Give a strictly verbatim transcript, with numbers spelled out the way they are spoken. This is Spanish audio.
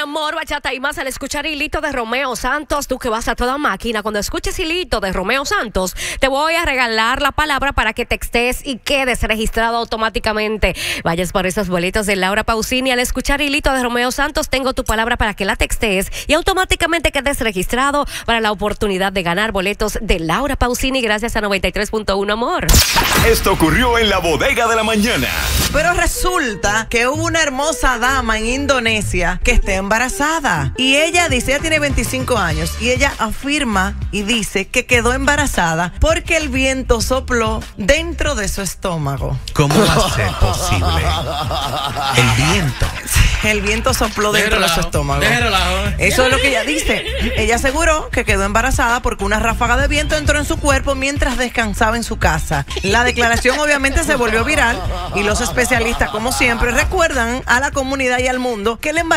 amor, bachata y más al escuchar Hilito de Romeo Santos. Tú que vas a toda máquina, cuando escuches Hilito de Romeo Santos, te voy a regalar la palabra para que textes y quedes registrado automáticamente. Vayas por esos boletos de Laura Pausini. Al escuchar Hilito de Romeo Santos, tengo tu palabra para que la textes y automáticamente quedes registrado para la oportunidad de ganar boletos de Laura Pausini gracias a noventa y tres punto uno Amor. Esto ocurrió en la bodega de la mañana. Pero resulta que hubo una hermosa dama en Indonesia que está embarazada. Y ella dice, ella tiene veinticinco años, y ella afirma y dice que quedó embarazada porque el viento sopló dentro de su estómago. ¿Cómo va a ser posible? El viento. El viento sopló dentro de su estómago. Eso es lo que ella dice. Ella aseguró que quedó embarazada porque una ráfaga de viento entró en su cuerpo mientras descansaba en su casa. La declaración obviamente se volvió viral y los especialistas, como siempre, recuerdan a la comunidad y al mundo que el embarazo